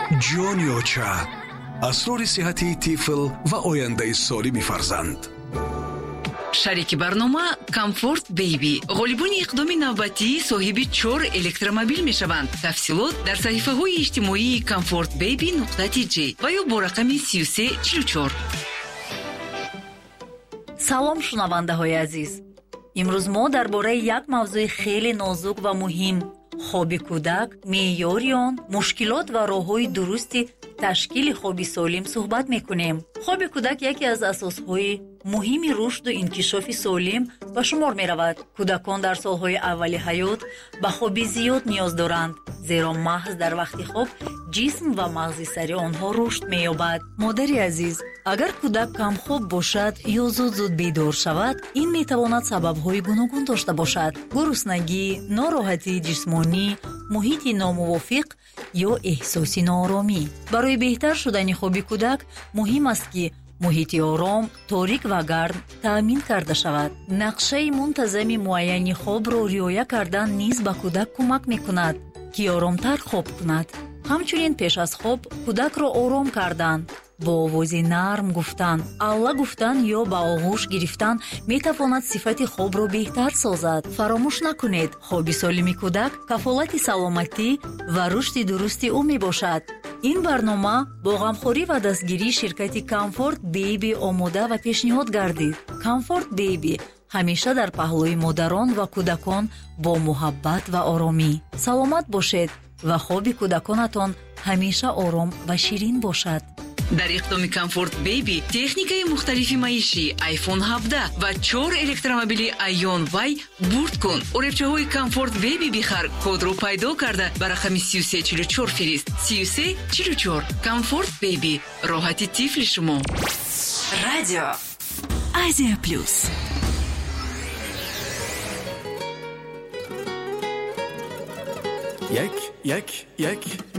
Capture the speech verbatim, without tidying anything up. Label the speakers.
Speaker 1: جانیوچه اسرار صحتی طفل و آینده سالم فرزند.
Speaker 2: شریک برنامه کامفورت بیبی غالبون اقدام نوبتی صاحب چهار الکترومبیل می شوند. تفصیلات در صحیفه های اجتماعی کامفورت بیبی نقطه تی جی و یا با رقم سی و سه چهل و چهار.
Speaker 3: سلام شنونده های عزیز. امروز ما درباره یک موضوع خیلی نازک و مهم، خواب کودک، معیار آن، مشکلات و راه‌های درستی تشکیل خواب سالم صحبت می‌کنیم. خواب کودک یکی از اساس‌های مهم رشد و انکشاف سالم به شمار می‌رود. کودکان در سال‌های اولی حیات به خواب زیاد نیاز دارند، زیرا محض در وقت خواب جسم و مغز سری آنها رشد می‌یابد. مادری عزیز، اگر کودک کم خواب باشد یا زود زود بیدار شود، این می‌تواند سبب‌های گوناگون داشته باشد: گرسنگی، ناراحتی جسمانی، محیط ناموافق یا احساس ناآرامی. برای بهتر شدن خواب کودک مهم است که محیط آرام، تاریک و گرم تأمین کرده شود. نقشه منتظم معین خواب را رعایت کردن نیز به کودک کمک می‌کند که آرامتر خواب کند. همچنین پیش از خواب کودک را آرام کردن، با آواز نرم گفتن، الله گفتن یا با آغوش گرفتن میتواند صفت خواب را بهتر سازد. فراموش نکنید خواب سالم کودک کفالت سلامتی و رشد درست او می باشد. این برنامه با غمخوری و دستگیری شرکت کامفورت بیبی آماده و پیشنهاد گردید. کامفورت بیبی همیشه در پهلوی مادران و کودکان با محبت و آرامی. سلامت باشید و خواب کودکانتان همیشه آرام و شیرین باشد.
Speaker 2: در اقدام کامفورت بیبی تکنیکای مختلفی معیشی آیفون هفده و چهار الکترومبیل ایون وای برد کن. اوریبچه های کامفورت بیبی بخر، کد رو پیدا کرده بر رقم سی و سه چهل و چهار فرست. سی و سه چهل و چهار. کامفورت بیبی، راحتی طفل شما. رادیو آزیا پلوس.
Speaker 4: یک یک یک